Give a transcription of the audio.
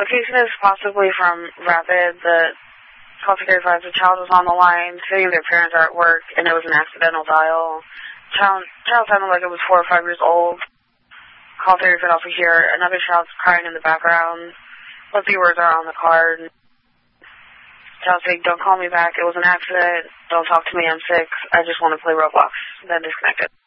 Location is possibly from Rapid. The call 35, the child was on the line, saying their parents are at work, and it was an accidental dial. Child sounded like it was 4 or 5 years old. Call 30 could also hear another child crying in the background. What the words are on the card. Child saying, don't call me back, it was an accident, don't talk to me, I'm sick, I just want to play Roblox. Then disconnected.